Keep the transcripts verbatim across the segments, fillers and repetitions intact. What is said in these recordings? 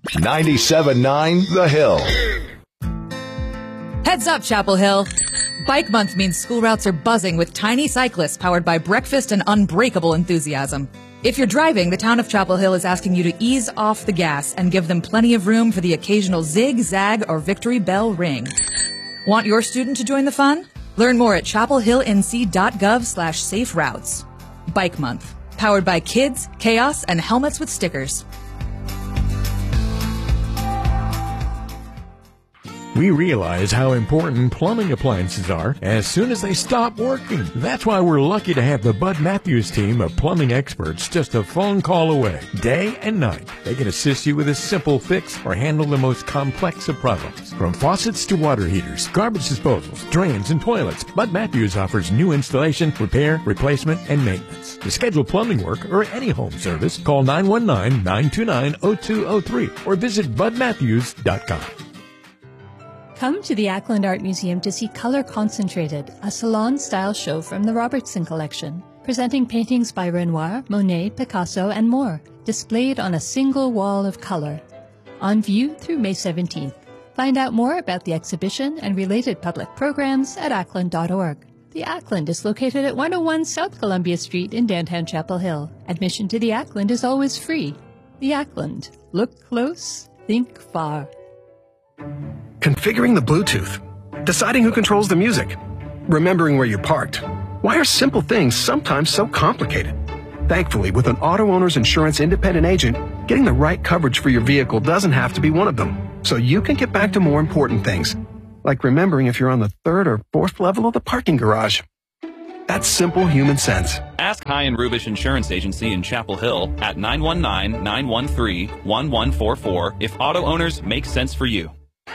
ninety-seven point nine The Hill. Heads up, Chapel Hill. Bike Month means school routes are buzzing with tiny cyclists powered by breakfast and unbreakable enthusiasm. If you're driving, the town of Chapel Hill is asking you to ease off the gas and give them plenty of room for the occasional zig, zag, or victory bell ring. Want your student to join the fun? Learn more at chapelhillnc.gov slash safe routes. Bike Month. Powered by kids, chaos, and helmets with stickers. We realize how important plumbing appliances are as soon as they stop working. That's why we're lucky to have the Bud Matthews team of plumbing experts just a phone call away, day and night. They can assist you with a simple fix or handle the most complex of problems. From faucets to water heaters, garbage disposals, drains, and toilets, Bud Matthews offers new installation, repair, replacement, and maintenance. To schedule plumbing work or any home service, call nine one nine, nine two nine, zero two zero three or visit bud matthews dot com. Come to the Ackland Art Museum to see Color Concentrated, a salon-style show from the Robertson Collection, presenting paintings by Renoir, Monet, Picasso, and more, displayed on a single wall of color. On view through May seventeenth. Find out more about the exhibition and related public programs at ackland dot org. The Ackland is located at one oh one South Columbia Street in downtown Chapel Hill. Admission to the Ackland is always free. The Ackland. Look close, think far. Configuring the Bluetooth, deciding who controls the music, remembering where you parked. Why are simple things sometimes so complicated? Thankfully, with an auto owner's insurance independent agent, getting the right coverage for your vehicle doesn't have to be one of them. So you can get back to more important things, like remembering if you're on the third or fourth level of the parking garage. That's simple human sense. Ask High and Rubish Insurance Agency in Chapel Hill at nine one nine, nine one three, one one four four if auto owners make sense for you.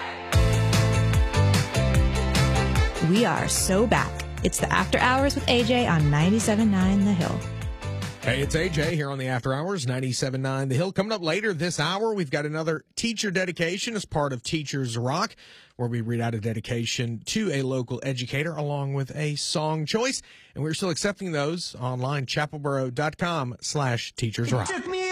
We are so back. It's the After Hours with A J on ninety-seven point nine The Hill. Hey, it's A J here on the After Hours, ninety-seven point nine The Hill. Coming up later this hour, we've got another teacher dedication as part of Teachers Rock, where we read out a dedication to a local educator along with a song choice. And we're still accepting those online, chapelboro dot com slash teachers rock.